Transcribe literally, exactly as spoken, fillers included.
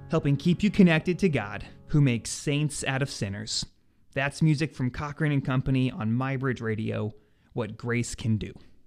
helping keep you connected to God, who makes saints out of sinners. That's music from Cochrane and Company on MyBridge Radio, What Grace Can Do.